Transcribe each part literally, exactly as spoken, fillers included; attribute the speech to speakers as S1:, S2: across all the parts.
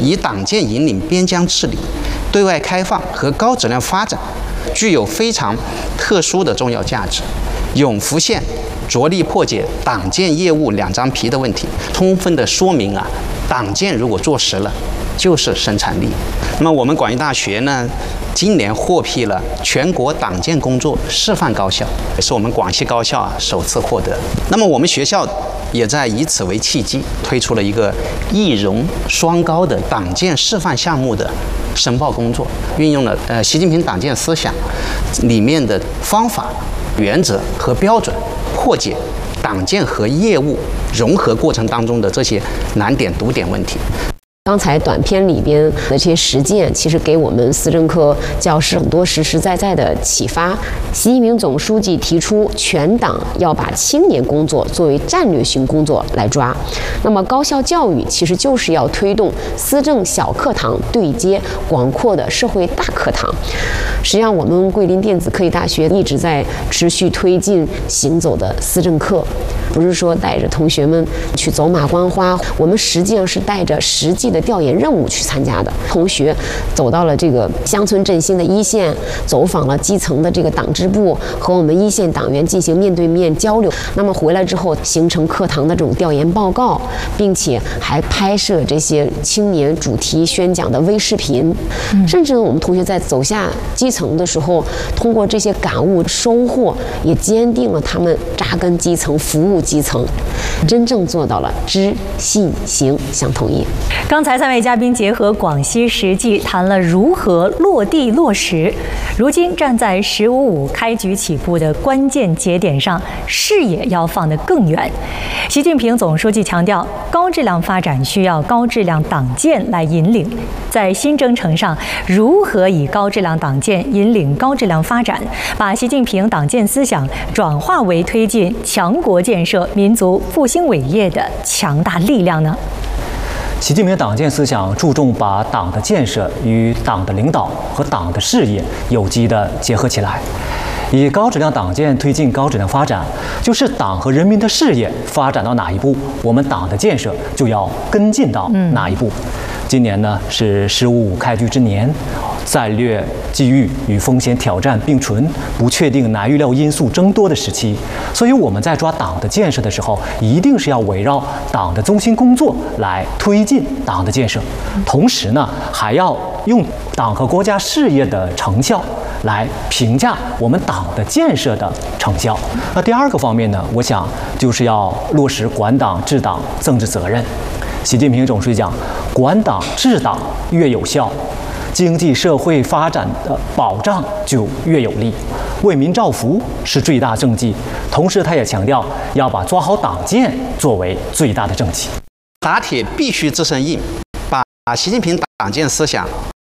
S1: 以党建引领边疆治理、对外开放和高质量发展，具有非常特殊的重要价值，永福县着力破解党建业务两张皮的问题，充分的说明啊，党建如果做实了，就是生产力。那么我们广义大学呢，今年获批了全国党建工作示范高校，也是我们广西高校啊首次获得。那么我们学校也在以此为契机，推出了一个一荣双高的党建示范项目的申报工作，运用了呃习近平党建思想里面的方法、原则和标准，破解党建和业务融合过程当中的这些难点、堵点问题。
S2: 刚才短片里边的这些实践，其实给我们思政课教师很多实实在在的启发。习近平总书记提出，全党要把青年工作作为战略性工作来抓。那么，高校教育其实就是要推动思政小课堂对接广阔的社会大课堂。实际上，我们桂林电子科技大学一直在持续推进行走的思政课，不是说带着同学们去走马观花，我们实际上是带着实际的调研任务去参加的。同学走到了这个乡村振兴的一线，走访了基层的这个党支部，和我们一线党员进行面对面交流。那么回来之后，形成课堂的这种调研报告，并且还拍摄这些青年主题宣讲的微视频。嗯、甚至我们同学在走下基层的时候，通过这些感悟收获，也坚定了他们扎根基层、服务基层，真正做到了知、信、行相统一。
S3: 刚才三位嘉宾结合广西实际，谈了如何落地落实。如今站在“十五五”开局起步的关键节点上，视野要放得更远。习近平总书记强调，高质量发展需要高质量党建来引领。在新征程上，如何以高质量党建引领高质量发展，把习近平党建思想转化为推进强国建设、民族复兴伟业的强大力量呢？
S4: 习近平党建思想注重把党的建设与党的领导和党的事业有机地结合起来，以高质量党建推进高质量发展，就是党和人民的事业发展到哪一步，我们党的建设就要跟进到哪一步。嗯、今年呢是“十五五”开局之年，战略机遇与风险挑战并存，不确定难预料因素增多的时期，所以我们在抓党的建设的时候，一定是要围绕党的中心工作来推进党的建设，同时呢，还要用党和国家事业的成效来评价我们党的建设的成效。那第二个方面呢，我想就是要落实管党治党政治责任。习近平总书记讲，管党治党越有效，经济社会发展的保障就越有力，为民造福是最大政绩。同时，他也强调要把抓好党建作为最大的政绩。
S1: 打铁必须自身硬，把习近平党建思想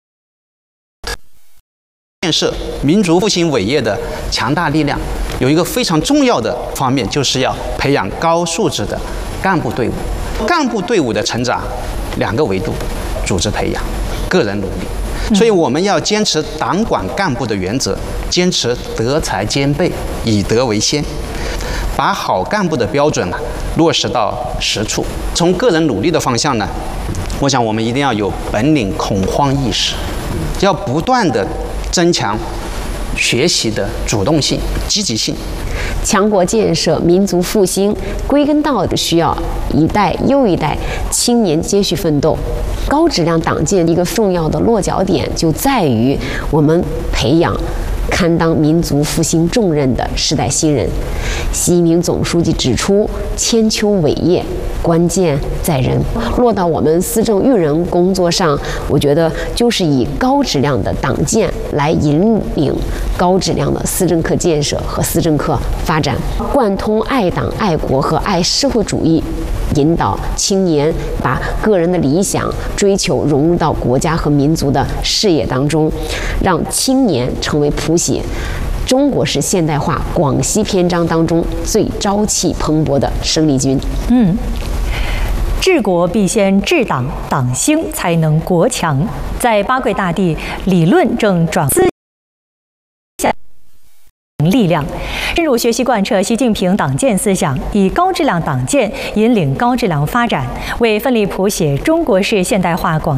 S1: 建设民族复兴伟业的强大力量，有一个非常重要的方面，就是要培养高素质的干部队伍。干部队伍的成长，两个维度：组织培养、个人努力。所以我们要坚持党管干部的原则，坚持德才兼备，以德为先，把好干部的标准啊落实到实处。从个人努力的方向呢，我想我们一定要有本领恐慌意识，要不断的增强学习的主动性、积极性。
S2: 强国建设、民族复兴，归根到底需要一代又一代青年接续奋斗。高质量党建一个重要的落脚点就在于我们培养堪当民族复兴重任的时代新人。习近平总书记指出，千秋伟业关键在人。落到我们思政育人工作上，我觉得就是以高质量的党建来引领高质量的思政课建设和思政课发展，贯通爱党爱国和爱社会主义，引导青年把个人的理想追求融入到国家和民族的事业当中，让青年成为谱写中国式现代化广西篇章当中最朝气蓬勃的生力军。
S3: 嗯，治国必先治党，党兴才能国强。在八桂大地，理论正转思想力量，深入学习贯彻习近平党建思想，以高质量党建引领高质量发展，为奋力谱写中国式现代化广